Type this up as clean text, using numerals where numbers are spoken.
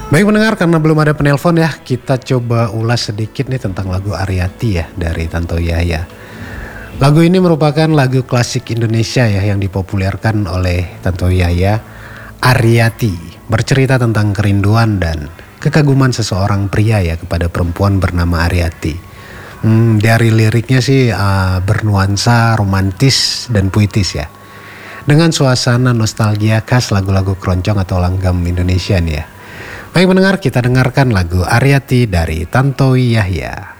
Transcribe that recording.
Baik pendengar, karena belum ada penelpon ya, kita coba ulas sedikit nih tentang lagu Ariati ya dari Tantowi Yahya. Lagu ini merupakan lagu klasik Indonesia ya yang dipopulerkan oleh Tantowi Yahya. Ariati bercerita tentang kerinduan dan kekaguman seseorang pria ya kepada perempuan bernama Ariati. Dari liriknya sih bernuansa romantis dan puitis ya. Dengan suasana nostalgia khas lagu-lagu keroncong atau langgam Indonesia nih ya. Baik pendengar, kita dengarkan lagu Ariati dari Tantowi Yahya.